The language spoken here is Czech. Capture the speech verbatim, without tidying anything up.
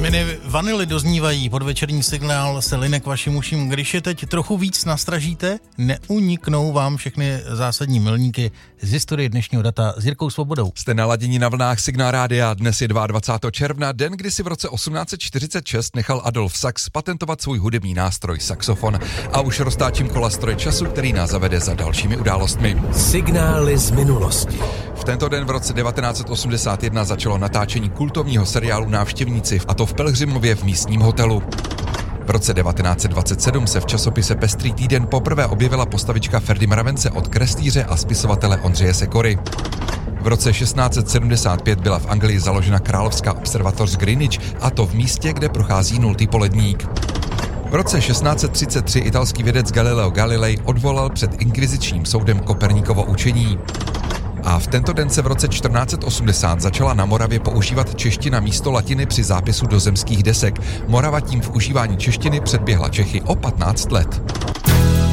Noviny Vanily doznívají, podvečerní signál se line k vašim uším. Když je teď trochu víc nastražíte, neuniknou vám všechny zásadní milníky z historie dnešního data s Jirkou Svobodou. Jste naladění na vlnách Signál Rádia, dnes je dvacátého druhého června, den, kdy si v roce osmnáct set čtyřicet šest nechal Adolf Sachs patentovat svůj hudební nástroj saxofon. A už roztáčím kola stroj času, který nás zavede za dalšími událostmi. Signály z minulosti. V tento den v roce devatenáct set osmdesát jedna začalo natáčení kultovního seriálu Návštěvníci, a to v Pelhřimově v místním hotelu. V roce devatenáct set dvacet sedm se v časopise Pestrý týden poprvé objevila postavička Ferdy Mravence od kreslíře a spisovatele Ondřeje Sekory. V roce šestnáct set sedmdesát pět byla v Anglii založena královská observatoř Greenwich, a to v místě, kde prochází nultý poledník. V roce šestnáct set třicet tři italský vědec Galileo Galilei odvolal před inkvizičním soudem Koperníkovo učení. A v tento den se v roce čtrnáct set osmdesát začala na Moravě používat čeština místo latiny při zápisu do zemských desek. Morava tím v užívání češtiny předběhla Čechy o patnáct let.